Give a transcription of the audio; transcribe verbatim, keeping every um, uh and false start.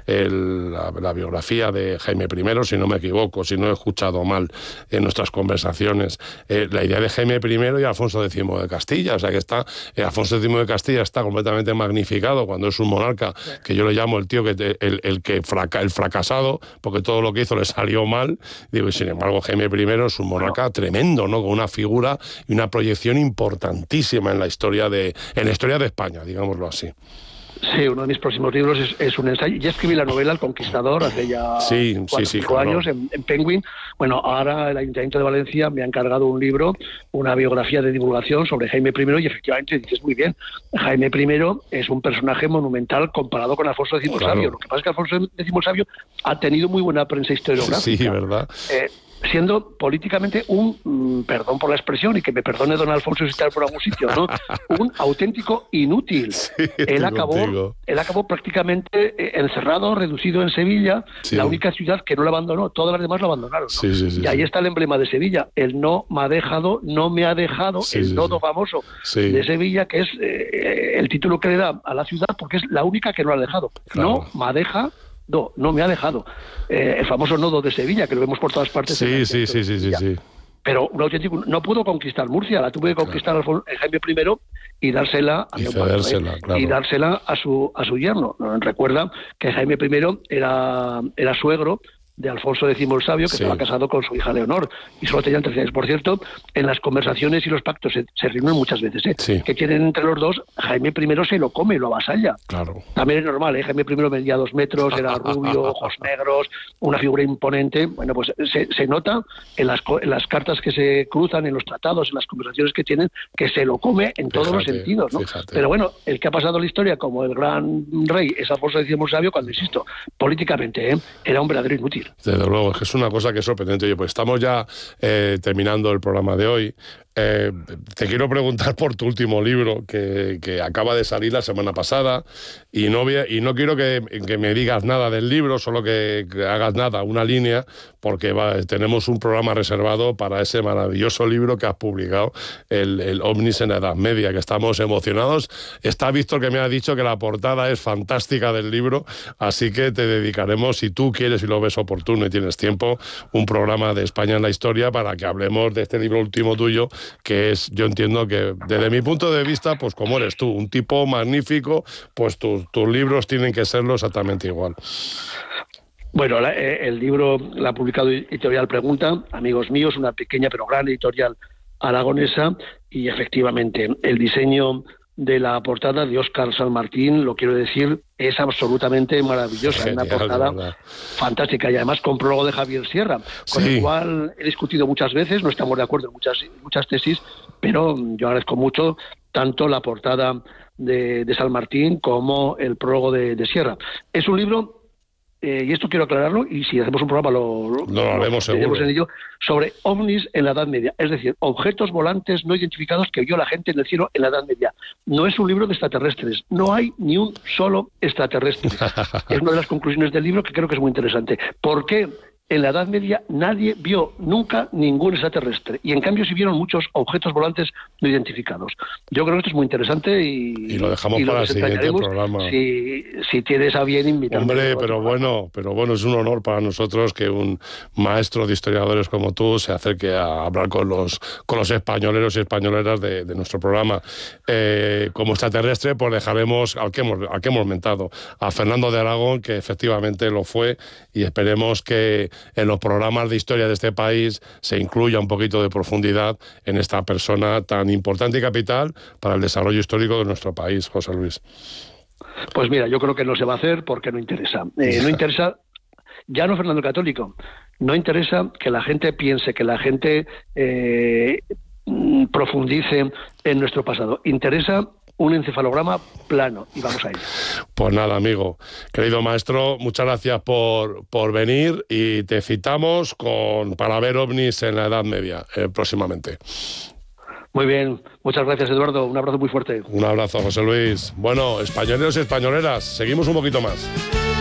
el, la, la biografía de Jaime I, si no me equivoco, si no he escuchado mal en nuestras conversaciones, eh, la idea de Jaime I y Alfonso décimo de Castilla, o sea que está, eh, Alfonso décimo de Castilla está completamente magnificado cuando es un monarca, que yo le llamo el tío que te, el, el que fraca, el fracasado, porque todo lo que hizo le salió mal, digo, y sin embargo Jaime I es un monarca tremendo, ¿no? Con una figura y una proyección importantísima en la historia de, en la historia de España, digámoslo así. Sí, uno de mis próximos libros es, es un ensayo. Ya escribí la novela El Conquistador hace ya sí, cuatro, sí, sí, cinco claro. años en, en Penguin. Bueno, ahora el Ayuntamiento de Valencia me ha encargado un libro, una biografía de divulgación sobre Jaime I, y efectivamente dices muy bien, Jaime I es un personaje monumental comparado con Alfonso décimo Claro. Sabio. Lo que pasa es que Alfonso décimo Sabio ha tenido muy buena prensa historiográfica. Sí, ¿verdad? Eh, siendo políticamente un, mmm, perdón por la expresión, y que me perdone don Alfonso si está por algún sitio, ¿no? Un auténtico inútil. Sí, él acabó, él acabó prácticamente eh, encerrado, reducido en Sevilla, sí. La única ciudad que no lo abandonó, todas las demás lo abandonaron, ¿no? Sí, sí, sí, y ahí sí. está el emblema de Sevilla, el no me ha dejado, no me ha dejado, sí, el sí, nodo sí. famoso sí. de Sevilla, que es eh, el título que le da a la ciudad porque es la única que no ha dejado. Claro. No me deja. No, no me ha dejado. Eh, el famoso nodo de Sevilla, que lo vemos por todas partes. Sí, sí, sí, sí, sí, sí. Pero un auténtico, no pudo conquistar Murcia, la tuve que conquistar claro. a Jaime I y dársela a y, mi padre, ¿eh? claro. y dársela a su a su yerno. Recuerda que Jaime I era, era suegro de Alfonso décimo el Sabio, que sí. estaba casado con su hija Leonor, y solo tenían trece años. Por cierto, en las conversaciones y los pactos se, se reúnen muchas veces, ¿eh? Sí. que tienen entre los dos, Jaime I se lo come, lo avasalla. Claro. También es normal, ¿eh? Jaime I medía dos metros, era rubio, ojos negros, una figura imponente. Bueno, pues se, se nota en las, en las cartas que se cruzan, en los tratados, en las conversaciones que tienen, que se lo come en todos fíjate, los sentidos, ¿no? Fíjate. Pero bueno, el que ha pasado la historia como el gran rey es Alfonso décimo el Sabio, cuando, insisto, políticamente, ¿eh? era un verdadero inútil. Desde luego, es que es una cosa que es sorprendente. Oye, pues estamos ya eh, terminando el programa de hoy. Eh, te quiero preguntar por tu último libro que, que acaba de salir la semana pasada y no, voy a, y no quiero que, que me digas nada del libro, solo que, que hagas nada, una línea, porque va, tenemos un programa reservado para ese maravilloso libro que has publicado, el, el OVNIs en la Edad Media, que estamos emocionados. Está Víctor, que me ha dicho que la portada es fantástica del libro, así que te dedicaremos, si tú quieres y lo ves oportuno y tienes tiempo, un programa de España en la Historia para que hablemos de este libro último tuyo, que es, yo entiendo que desde mi punto de vista, pues como eres tú, un tipo magnífico, pues tus, tus libros tienen que serlo exactamente igual. Bueno, la, eh, el libro lo ha publicado Editorial Pregunta, amigos míos, una pequeña pero gran editorial aragonesa, y efectivamente el diseño de la portada de Óscar San Martín, lo quiero decir, es absolutamente maravillosa. Genial, una portada fantástica, y además con prólogo de Javier Sierra, con sí. el cual he discutido muchas veces, no estamos de acuerdo en muchas, muchas tesis, pero yo agradezco mucho tanto la portada de, de San Martín como el prólogo de, de Sierra. Es un libro, eh, y esto quiero aclararlo, y si hacemos un programa lo, lo, lo haremos seguro. En ello, sobre ovnis en la Edad Media, es decir, objetos volantes no identificados que vio la gente en el cielo en la Edad Media. No es un libro de extraterrestres, no hay ni un solo extraterrestre. Es una de las conclusiones del libro que creo que es muy interesante. ¿Por qué? En la Edad Media nadie vio nunca ningún extraterrestre, y en cambio sí vieron muchos objetos volantes no identificados. Yo creo que esto es muy interesante y, y lo dejamos y para el siguiente programa. Si, si tienes a bien invitarme. Hombre, pero bueno, pero bueno, es un honor para nosotros que un maestro de historiadores como tú se acerque a hablar con los con los españoleros y españoleras de, de nuestro programa. Eh, como extraterrestre, pues dejaremos al que hemos al que hemos mentado, a Fernando de Aragón, que efectivamente lo fue, y esperemos que en los programas de historia de este país se incluya un poquito de profundidad en esta persona tan importante y capital para el desarrollo histórico de nuestro país, José Luis. Pues mira, yo creo que no se va a hacer porque no interesa. Eh, no interesa, ya no Fernando el Católico, no interesa que la gente piense, que la gente eh, profundice en nuestro pasado. Interesa un encefalograma plano, y vamos a ello. Pues nada, amigo. Querido maestro, muchas gracias por, por venir, y te citamos con, para ver ovnis en la Edad Media eh, próximamente. Muy bien, muchas gracias, Eduardo. Un abrazo muy fuerte. Un abrazo, José Luis. Bueno, españoleros y españoleras, seguimos un poquito más.